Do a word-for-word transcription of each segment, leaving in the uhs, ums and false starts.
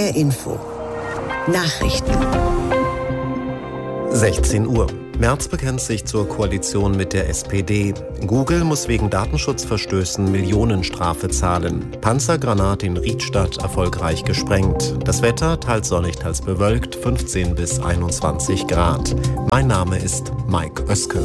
H R Info. Nachrichten. sechzehn Uhr. Merz bekennt sich zur Koalition mit der S P D. Google muss wegen Datenschutzverstößen Millionenstrafe zahlen. Panzergranate in Riedstadt erfolgreich gesprengt. Das Wetter teils sonnig, teils bewölkt, fünfzehn bis einundzwanzig Grad. Mein Name ist Mike Oeske.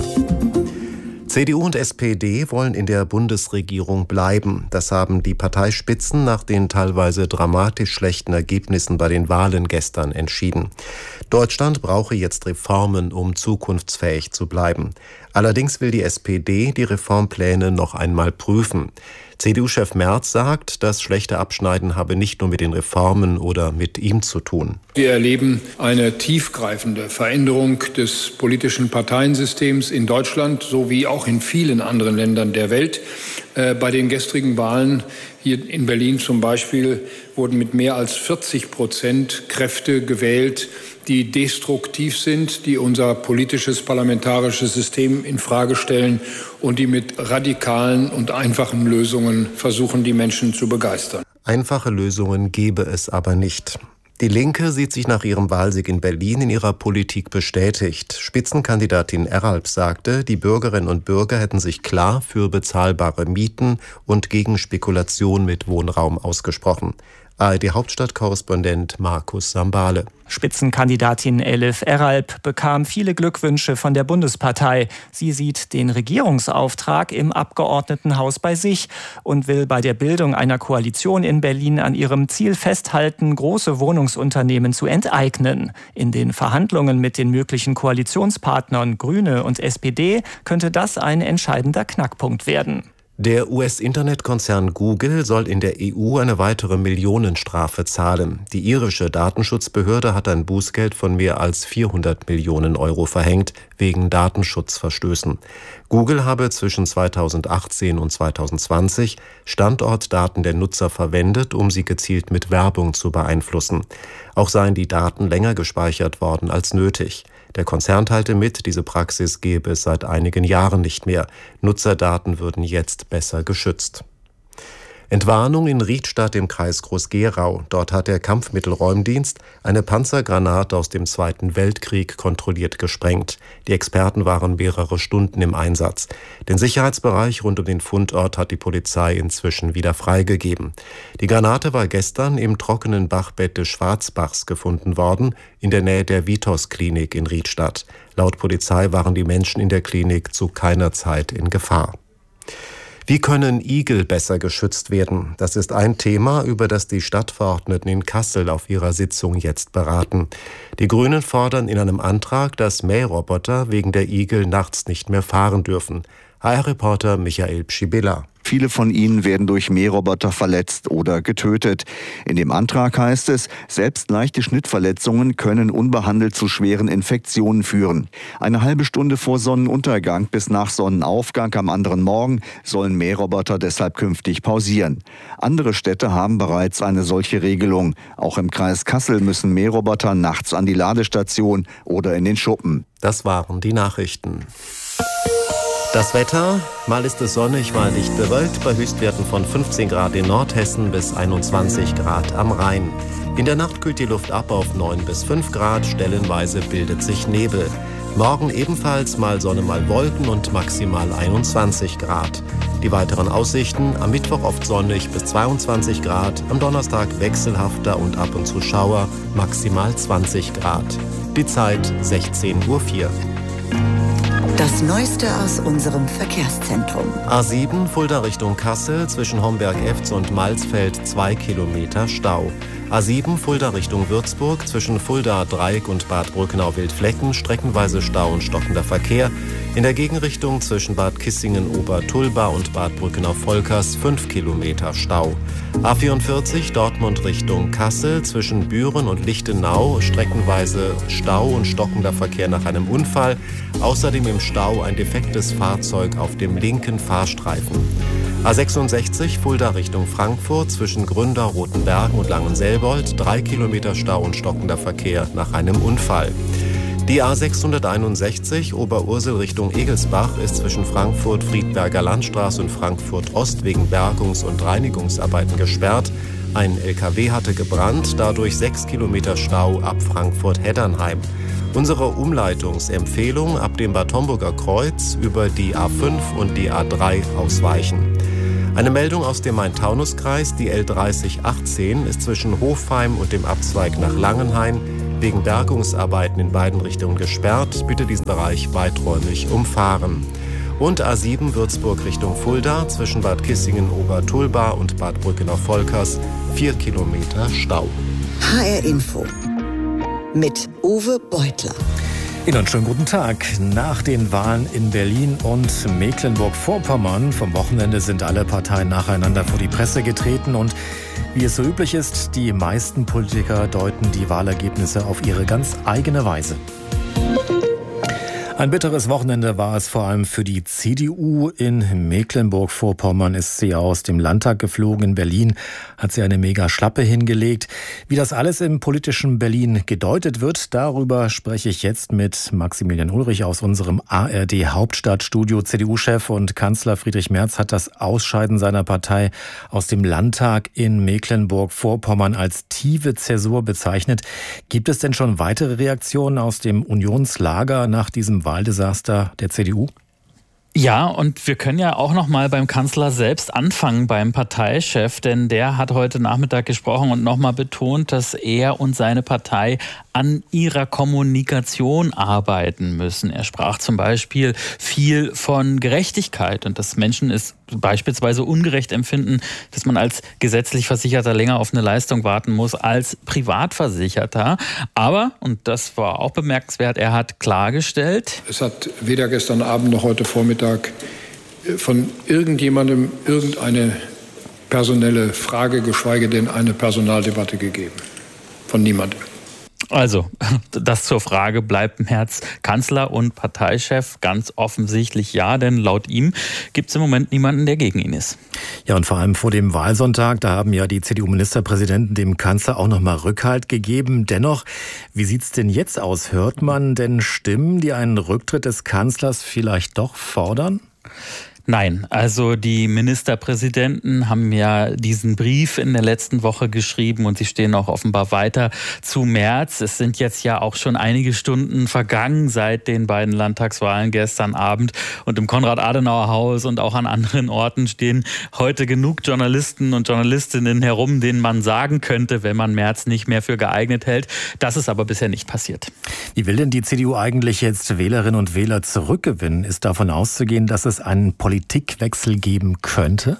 C D U und S P D wollen in der Bundesregierung bleiben. Das haben die Parteispitzen nach den teilweise dramatisch schlechten Ergebnissen bei den Wahlen gestern entschieden. Deutschland brauche jetzt Reformen, um zukunftsfähig zu bleiben. Allerdings will die S P D die Reformpläne noch einmal prüfen. C D U-Chef Merz sagt, das schlechte Abschneiden habe nicht nur mit den Reformen oder mit ihm zu tun. Wir erleben eine tiefgreifende Veränderung des politischen Parteiensystems in Deutschland sowie auch in vielen anderen Ländern der Welt. Äh, bei den gestrigen Wahlen hier in Berlin zum Beispiel wurden mit mehr als vierzig Prozent Kräfte gewählt, die destruktiv sind, die unser politisches parlamentarisches System in Frage stellen und die mit radikalen und einfachen Lösungen versuchen, die Menschen zu begeistern. Einfache Lösungen gebe es aber nicht. Die Linke sieht sich nach ihrem Wahlsieg in Berlin in ihrer Politik bestätigt. Spitzenkandidatin Eralp sagte, die Bürgerinnen und Bürger hätten sich klar für bezahlbare Mieten und gegen Spekulation mit Wohnraum ausgesprochen. A R D-Hauptstadtkorrespondent Markus Sambale. Spitzenkandidatin Elif Eralp bekam viele Glückwünsche von der Bundespartei. Sie sieht den Regierungsauftrag im Abgeordnetenhaus bei sich und will bei der Bildung einer Koalition in Berlin an ihrem Ziel festhalten, große Wohnungsunternehmen zu enteignen. In den Verhandlungen mit den möglichen Koalitionspartnern Grüne und S P D könnte das ein entscheidender Knackpunkt werden. Der U S-Internetkonzern Google soll in der E U eine weitere Millionenstrafe zahlen. Die irische Datenschutzbehörde hat ein Bußgeld von mehr als vierhundert Millionen Euro verhängt, wegen Datenschutzverstößen. Google habe zwischen zweitausendachtzehn und zweitausendzwanzig Standortdaten der Nutzer verwendet, um sie gezielt mit Werbung zu beeinflussen. Auch seien die Daten länger gespeichert worden als nötig. Der Konzern teilte mit, diese Praxis gebe es seit einigen Jahren nicht mehr. Nutzerdaten würden jetzt besser geschützt. Entwarnung in Riedstadt im Kreis Groß-Gerau. Dort hat der Kampfmittelräumdienst eine Panzergranate aus dem Zweiten Weltkrieg kontrolliert gesprengt. Die Experten waren mehrere Stunden im Einsatz. Den Sicherheitsbereich rund um den Fundort hat die Polizei inzwischen wieder freigegeben. Die Granate war gestern im trockenen Bachbett des Schwarzbachs gefunden worden, in der Nähe der Vitos-Klinik in Riedstadt. Laut Polizei waren die Menschen in der Klinik zu keiner Zeit in Gefahr. Wie können Igel besser geschützt werden? Das ist ein Thema, über das die Stadtverordneten in Kassel auf ihrer Sitzung jetzt beraten. Die Grünen fordern in einem Antrag, dass Mähroboter wegen der Igel nachts nicht mehr fahren dürfen. H R-Reporter Michael Pschibilla. Viele von ihnen werden durch Mähroboter verletzt oder getötet. In dem Antrag heißt es, selbst leichte Schnittverletzungen können unbehandelt zu schweren Infektionen führen. Eine halbe Stunde vor Sonnenuntergang bis nach Sonnenaufgang am anderen Morgen sollen Mähroboter deshalb künftig pausieren. Andere Städte haben bereits eine solche Regelung. Auch im Kreis Kassel müssen Mähroboter nachts an die Ladestation oder in den Schuppen. Das waren die Nachrichten. Das Wetter, mal ist es sonnig, mal dicht bewölkt, bei Höchstwerten von fünfzehn Grad in Nordhessen bis einundzwanzig Grad am Rhein. In der Nacht kühlt die Luft ab auf neun bis fünf Grad, stellenweise bildet sich Nebel. Morgen ebenfalls mal Sonne, mal Wolken und maximal einundzwanzig Grad. Die weiteren Aussichten, am Mittwoch oft sonnig bis zweiundzwanzig Grad, am Donnerstag wechselhafter und ab und zu Schauer, maximal zwanzig Grad. Die Zeit sechzehn Uhr vier. Das Neueste aus unserem Verkehrszentrum. A sieben, Fulda Richtung Kassel, zwischen Homberg-Efz und Malsfeld zwei Kilometer Stau. A sieben, Fulda Richtung Würzburg, zwischen Fulda Dreieck und Bad Brückenau-Wildflecken, streckenweise Stau und stockender Verkehr. In der Gegenrichtung zwischen Bad Kissingen-Obertulba und Bad Brückenau-Volkers fünf Kilometer Stau. A vierundvierzig, Dortmund Richtung Kassel, zwischen Büren und Lichtenau, streckenweise Stau und stockender Verkehr nach einem Unfall. Außerdem im Stau ein defektes Fahrzeug auf dem linken Fahrstreifen. A sechsundsechzig, Fulda Richtung Frankfurt, zwischen Gründer, Rotenbergen und Langenselbold, drei Kilometer Stau und stockender Verkehr nach einem Unfall. Die A sechshunderteinundsechzig, Oberursel Richtung Egelsbach, ist zwischen Frankfurt-Friedberger Landstraße und Frankfurt Ost wegen Bergungs- und Reinigungsarbeiten gesperrt. Ein L K W hatte gebrannt, dadurch sechs Kilometer Stau ab Frankfurt-Heddernheim. Unsere Umleitungsempfehlung: ab dem Bad Homburger Kreuz über die A fünf und die A drei ausweichen. Eine Meldung aus dem Main-Taunus-Kreis: Die L dreißig achtzehn ist zwischen Hofheim und dem Abzweig nach Langenhain wegen Bergungsarbeiten in beiden Richtungen gesperrt. Bitte diesen Bereich weiträumig umfahren. Und A sieben Würzburg Richtung Fulda zwischen Bad Kissingen-Obertulba und Bad Brückener-Volkers vier Kilometer Stau. H R Info mit Uwe Beutler. Ihnen schönen guten Tag. Nach den Wahlen in Berlin und Mecklenburg-Vorpommern vom Wochenende sind alle Parteien nacheinander vor die Presse getreten und wie es so üblich ist, die meisten Politiker deuten die Wahlergebnisse auf ihre ganz eigene Weise. Ein bitteres Wochenende war es vor allem für die C D U. In Mecklenburg-Vorpommern ist sie aus dem Landtag geflogen. In Berlin hat sie eine mega Schlappe hingelegt. Wie das alles im politischen Berlin gedeutet wird, darüber spreche ich jetzt mit Maximilian Ulrich aus unserem A R D-Hauptstadtstudio. C D U-Chef und Kanzler Friedrich Merz hat das Ausscheiden seiner Partei aus dem Landtag in Mecklenburg-Vorpommern als tiefe Zäsur bezeichnet. Gibt es denn schon weitere Reaktionen aus dem Unionslager nach diesem Wahldesaster der C D U? Ja, und wir können ja auch noch mal beim Kanzler selbst anfangen, beim Parteichef, denn der hat heute Nachmittag gesprochen und noch mal betont, dass er und seine Partei an ihrer Kommunikation arbeiten müssen. Er sprach zum Beispiel viel von Gerechtigkeit und dass Menschen es beispielsweise ungerecht empfinden, dass man als gesetzlich Versicherter länger auf eine Leistung warten muss als Privatversicherter. Aber, und das war auch bemerkenswert, er hat klargestellt: Es hat weder gestern Abend noch heute Vormittag von irgendjemandem irgendeine personelle Frage, geschweige denn eine Personaldebatte gegeben. Von niemandem. Also, das zur Frage, bleibt Merz Kanzler und Parteichef? Ganz offensichtlich ja, denn laut ihm gibt es im Moment niemanden, der gegen ihn ist. Ja, und vor allem vor dem Wahlsonntag, da haben ja die C D U-Ministerpräsidenten dem Kanzler auch noch mal Rückhalt gegeben. Dennoch, wie sieht's denn jetzt aus? Hört man denn Stimmen, die einen Rücktritt des Kanzlers vielleicht doch fordern? Nein, also die Ministerpräsidenten haben ja diesen Brief in der letzten Woche geschrieben und sie stehen auch offenbar weiter zu Merz. Es sind jetzt ja auch schon einige Stunden vergangen seit den beiden Landtagswahlen gestern Abend und im Konrad-Adenauer-Haus und auch an anderen Orten stehen heute genug Journalisten und Journalistinnen herum, denen man sagen könnte, wenn man Merz nicht mehr für geeignet hält. Das ist aber bisher nicht passiert. Wie will denn die C D U eigentlich jetzt Wählerinnen und Wähler zurückgewinnen? Ist davon auszugehen, dass es einen Politikwechsel geben könnte?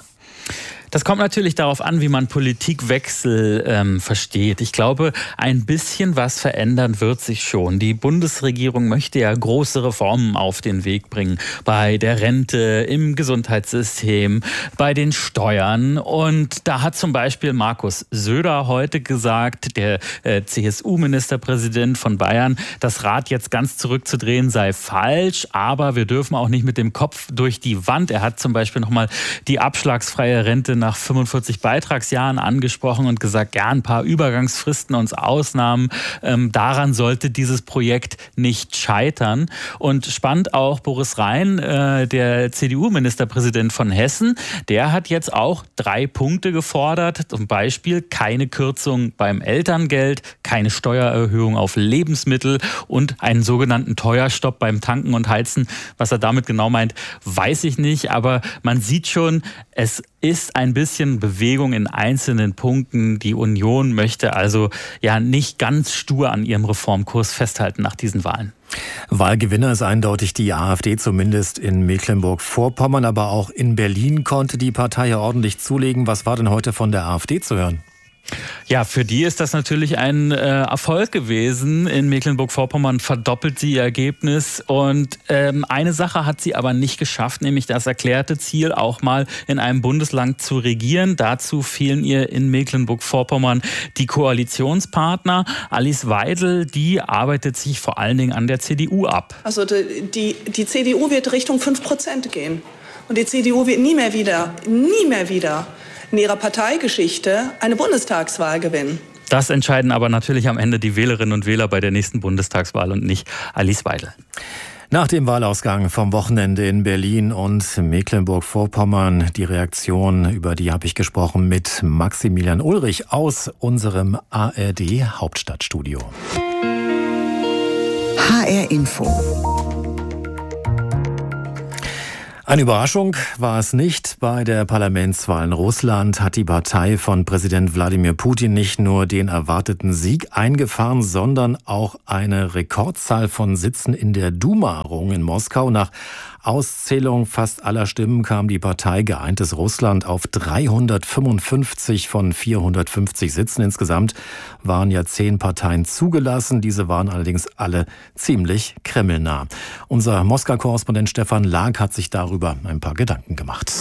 Das kommt natürlich darauf an, wie man Politikwechsel ähm, versteht. Ich glaube, ein bisschen was verändern wird sich schon. Die Bundesregierung möchte ja große Reformen auf den Weg bringen. Bei der Rente, im Gesundheitssystem, bei den Steuern. Und da hat zum Beispiel Markus Söder heute gesagt, der äh, C S U-Ministerpräsident von Bayern, das Rad jetzt ganz zurückzudrehen sei falsch. Aber wir dürfen auch nicht mit dem Kopf durch die Wand. Er hat zum Beispiel nochmal die abschlagsfreie Rente nach fünfundvierzig Beitragsjahren angesprochen und gesagt, ja, ein paar Übergangsfristen und Ausnahmen, ähm, daran sollte dieses Projekt nicht scheitern. Und spannend auch Boris Rhein, äh, der C D U-Ministerpräsident von Hessen, der hat jetzt auch drei Punkte gefordert, zum Beispiel keine Kürzung beim Elterngeld, keine Steuererhöhung auf Lebensmittel und einen sogenannten Teuerstopp beim Tanken und Heizen. Was er damit genau meint, weiß ich nicht, aber man sieht schon, es ist ein bisschen Bewegung in einzelnen Punkten. Die Union möchte also ja nicht ganz stur an ihrem Reformkurs festhalten nach diesen Wahlen. Wahlgewinner ist eindeutig die AfD, zumindest in Mecklenburg-Vorpommern, aber auch in Berlin konnte die Partei ja ordentlich zulegen. Was war denn heute von der AfD zu hören? Ja, für die ist das natürlich ein äh, Erfolg gewesen. In Mecklenburg-Vorpommern verdoppelt sie ihr Ergebnis. Und ähm, eine Sache hat sie aber nicht geschafft, nämlich das erklärte Ziel, auch mal in einem Bundesland zu regieren. Dazu fehlen ihr in Mecklenburg-Vorpommern die Koalitionspartner. Alice Weidel, die arbeitet sich vor allen Dingen an der C D U ab. Also die, die, die C D U wird Richtung fünf Prozent gehen. Und die C D U wird nie mehr wieder, nie mehr wieder in ihrer Parteigeschichte eine Bundestagswahl gewinnen. Das entscheiden aber natürlich am Ende die Wählerinnen und Wähler bei der nächsten Bundestagswahl und nicht Alice Weidel. Nach dem Wahlausgang vom Wochenende in Berlin und Mecklenburg-Vorpommern, die Reaktion, über die habe ich gesprochen mit Maximilian Ulrich aus unserem A R D-Hauptstadtstudio. H R Info. Eine Überraschung war es nicht. Bei der Parlamentswahl in Russland hat die Partei von Präsident Wladimir Putin nicht nur den erwarteten Sieg eingefahren, sondern auch eine Rekordzahl von Sitzen in der Duma errungen in Moskau. Nach Auszählung fast aller Stimmen kam die Partei Geeintes Russland auf dreihundertfünfundfünfzig von vierhundertfünfzig Sitzen. Insgesamt waren ja zehn Parteien zugelassen. Diese waren allerdings alle ziemlich kremlnah. Unser Moskau-Korrespondent Stefan Lag hat sich darüber ein paar Gedanken gemacht.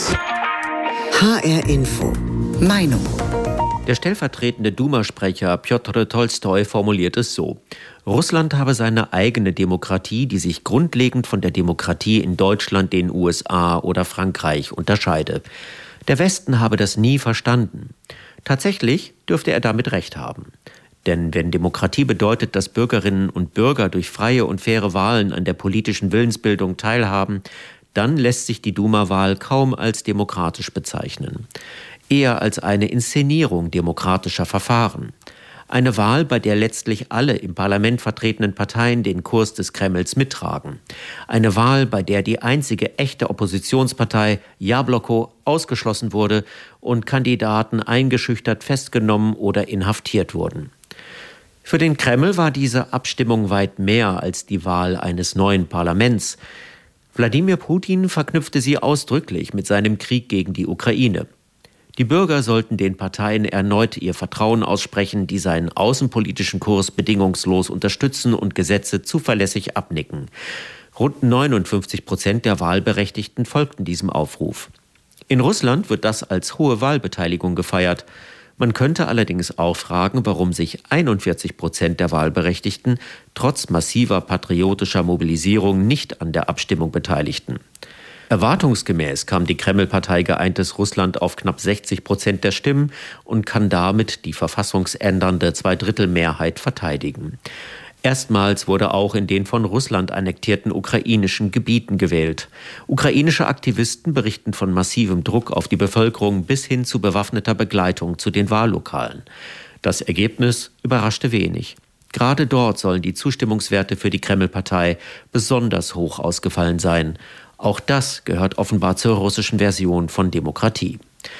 H R Info. Meinung. Der stellvertretende Duma-Sprecher Pjotr Tolstoi formuliert es so: Russland habe seine eigene Demokratie, die sich grundlegend von der Demokratie in Deutschland, den U S A oder Frankreich unterscheide. Der Westen habe das nie verstanden. Tatsächlich dürfte er damit recht haben. Denn wenn Demokratie bedeutet, dass Bürgerinnen und Bürger durch freie und faire Wahlen an der politischen Willensbildung teilhaben, dann lässt sich die Duma-Wahl kaum als demokratisch bezeichnen. Eher als eine Inszenierung demokratischer Verfahren. Eine Wahl, bei der letztlich alle im Parlament vertretenen Parteien den Kurs des Kremls mittragen. Eine Wahl, bei der die einzige echte Oppositionspartei, Jabloko, ausgeschlossen wurde und Kandidaten eingeschüchtert festgenommen oder inhaftiert wurden. Für den Kreml war diese Abstimmung weit mehr als die Wahl eines neuen Parlaments. Wladimir Putin verknüpfte sie ausdrücklich mit seinem Krieg gegen die Ukraine. Die Bürger sollten den Parteien erneut ihr Vertrauen aussprechen, die seinen außenpolitischen Kurs bedingungslos unterstützen und Gesetze zuverlässig abnicken. Rund neunundfünfzig Prozent der Wahlberechtigten folgten diesem Aufruf. In Russland wird das als hohe Wahlbeteiligung gefeiert. Man könnte allerdings auch fragen, warum sich einundvierzig Prozent der Wahlberechtigten trotz massiver patriotischer Mobilisierung nicht an der Abstimmung beteiligten. Erwartungsgemäß kam die Kreml-Partei Geeintes Russland auf knapp sechzig Prozent der Stimmen und kann damit die verfassungsändernde Zweidrittelmehrheit verteidigen. Erstmals wurde auch in den von Russland annektierten ukrainischen Gebieten gewählt. Ukrainische Aktivisten berichten von massivem Druck auf die Bevölkerung bis hin zu bewaffneter Begleitung zu den Wahllokalen. Das Ergebnis überraschte wenig. Gerade dort sollen die Zustimmungswerte für die Kreml-Partei besonders hoch ausgefallen sein. Auch das gehört offenbar zur russischen Version von Demokratie.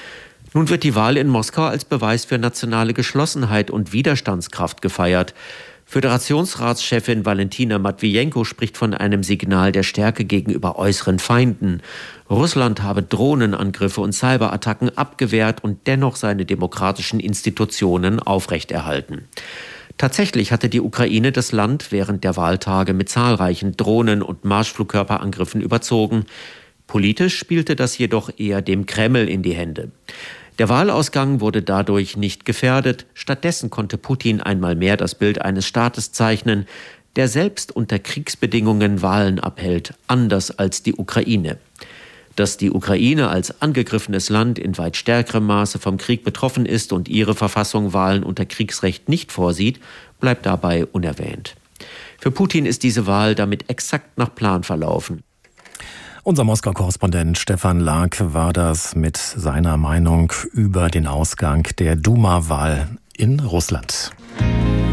Nun wird die Wahl in Moskau als Beweis für nationale Geschlossenheit und Widerstandskraft gefeiert. Föderationsratschefin Valentina Matwijenko spricht von einem Signal der Stärke gegenüber äußeren Feinden. Russland habe Drohnenangriffe und Cyberattacken abgewehrt und dennoch seine demokratischen Institutionen aufrechterhalten. Tatsächlich hatte die Ukraine das Land während der Wahltage mit zahlreichen Drohnen- und Marschflugkörperangriffen überzogen. Politisch spielte das jedoch eher dem Kreml in die Hände. Der Wahlausgang wurde dadurch nicht gefährdet. Stattdessen konnte Putin einmal mehr das Bild eines Staates zeichnen, der selbst unter Kriegsbedingungen Wahlen abhält, anders als die Ukraine. Dass die Ukraine als angegriffenes Land in weit stärkerem Maße vom Krieg betroffen ist und ihre Verfassung Wahlen unter Kriegsrecht nicht vorsieht, bleibt dabei unerwähnt. Für Putin ist diese Wahl damit exakt nach Plan verlaufen. Unser Moskau-Korrespondent Stefan Lag war das mit seiner Meinung über den Ausgang der Duma-Wahl in Russland.